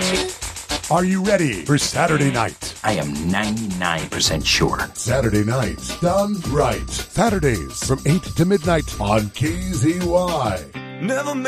Are you ready for Saturday night? I am 99% sure. Saturday night, done right. Saturdays from 8 to midnight on KZY. Never